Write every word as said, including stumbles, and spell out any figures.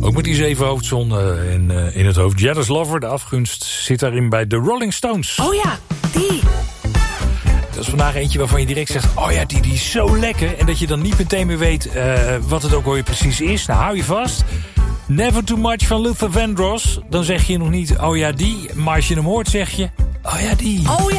Ook met die zeven hoofdzonden in, uh, in het hoofd. Jealous Lover, de afgunst, zit daarin bij de Rolling Stones. Oh ja, die. Dat is vandaag eentje waarvan je direct zegt... oh ja, die, die is zo lekker. En dat je dan niet meteen meer weet uh, wat het ook alweer precies is. Nou, hou je vast. Never Too Much van Luther Vandross. Dan zeg je nog niet, oh ja, die. Maar als je hem hoort, zeg je, oh ja, die. Oh ja.